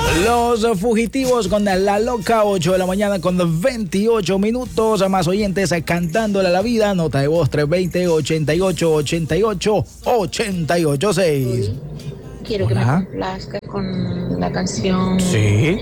Los fugitivos con La Loca, 8 de la mañana con 28 minutos. Más oyentes cantándole a la vida. Nota de voz 320-88-88-886. Quiero que me complazca con la canción. Sí.